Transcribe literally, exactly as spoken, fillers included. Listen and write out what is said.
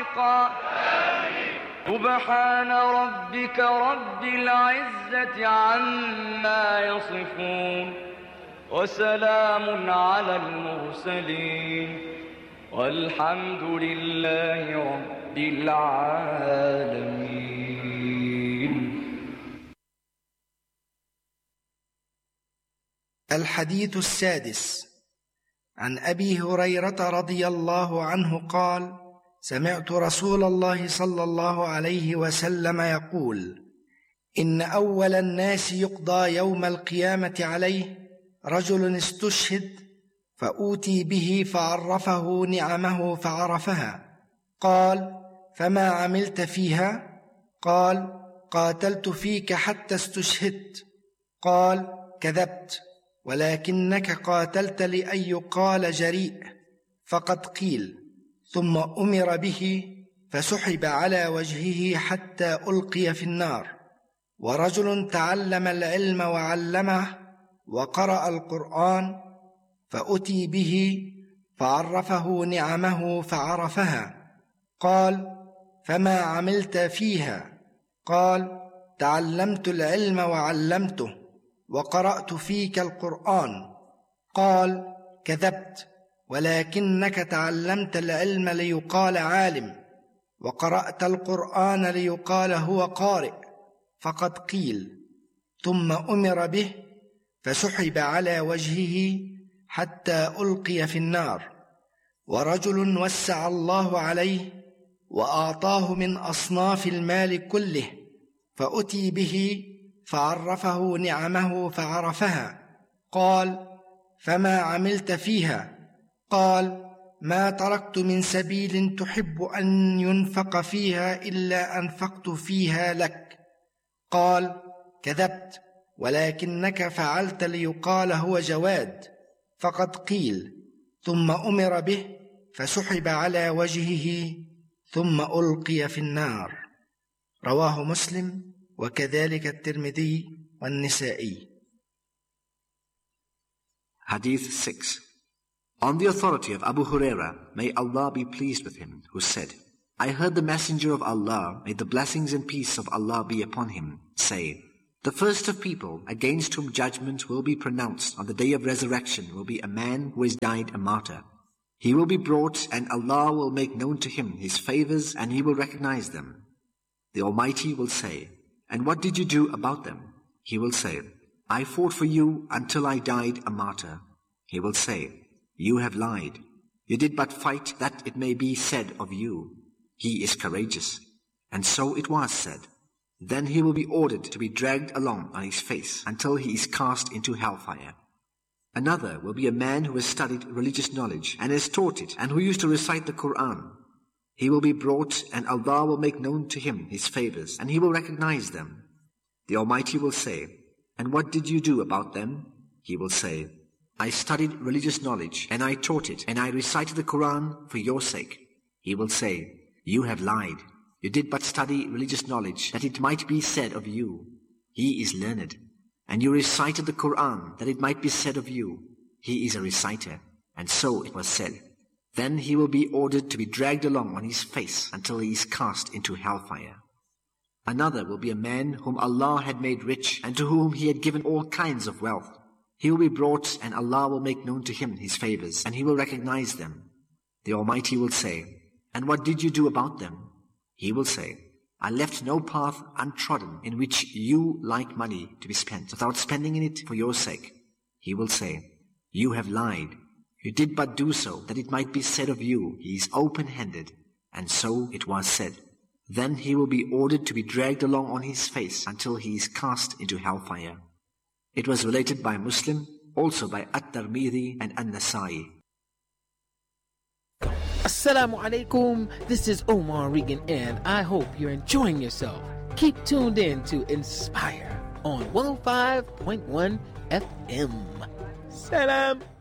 حقا. سبحان ربك رب العزة عما يصفون، وسلام على المرسلين، والحمد لله رب العالمين. الحديث السادس. عن أبي هريرة رضي الله عنه قال: سمعت رسول الله صلى الله عليه وسلم يقول: إن أول الناس يقضى يوم القيامة عليه رجل استشهد فأوتي به فعرفه نعمه فعرفها. قال: فما عملت فيها؟ قال: قاتلت فيك حتى استشهدت. قال: كذبت، ولكنك قاتلت لأن يقال جريء. فقد قيل. ثم أمر به فسحب على وجهه حتى ألقي في النار. ورجل تعلم العلم وعلمه وقرأ القرآن فأتي به فعرفه نعمه فعرفها. قال: فما عملت فيها؟ قال: تعلمت العلم وعلمته وقرأت فيك القرآن. قال: كذبت، ولكنك تعلمت العلم ليقال عالم، وقرأت القرآن ليقال هو قارئ. فقد قيل. ثم أمر به فسحب على وجهه حتى ألقي في النار. ورجل وسع الله عليه وأعطاه من أصناف المال كله فأتي به فعرفه نعمه فعرفها. قال: فما عملت فيها؟ قال: ما تركت من سبيل تحب أن ينفق فيها إلا أنفقت فيها لك. قال: كذبت، ولكنك فعلت ليقال هو جواد. فقد قيل. ثم أمر به فسحب على وجهه ثم ألقي في النار. رواه مسلم وكذلك الترمذي والنسائي. Hadith six. On the authority of Abu Huraira, may Allah be pleased with him, who said, I heard the Messenger of Allah, may the blessings and peace of Allah be upon him, say, the first of people against whom judgment will be pronounced on the day of resurrection will be a man who has died a martyr. He will be brought, and Allah will make known to him his favors, and he will recognize them. The Almighty will say, and what did you do about them? He will say, I fought for you until I died a martyr. He will say, you have lied. You did but fight that it may be said of you, he is courageous. And so it was said. Then he will be ordered to be dragged along on his face until he is cast into hellfire. Another will be a man who has studied religious knowledge and has taught it, and who used to recite the Quran. He will be brought, and Allah will make known to him his favors, and he will recognize them. The Almighty will say, and what did you do about them? He will say, I studied religious knowledge, and I taught it, and I recited the Quran for your sake. He will say, you have lied. You did but study religious knowledge, that it might be said of you, he is learned. And you recited the Quran, that it might be said of you, he is a reciter. And so it was said. Then he will be ordered to be dragged along on his face until he is cast into hellfire. Another will be a man whom Allah had made rich, and to whom he had given all kinds of wealth. He will be brought, and Allah will make known to him his favors, and he will recognize them. The Almighty will say, and what did you do about them? He will say, I left no path untrodden in which you like money to be spent, without spending in it for your sake. He will say, you have lied. You did but do so, that it might be said of you, he is open-handed. And so it was said. Then he will be ordered to be dragged along on his face until he is cast into hellfire. It was related by Muslim, also by At-Tirmidhi and An-Nasai. Assalamu alaikum, this is Omar Regan, and I hope you're enjoying yourself. Keep tuned in to Inspire on one oh five point one F M. Salam.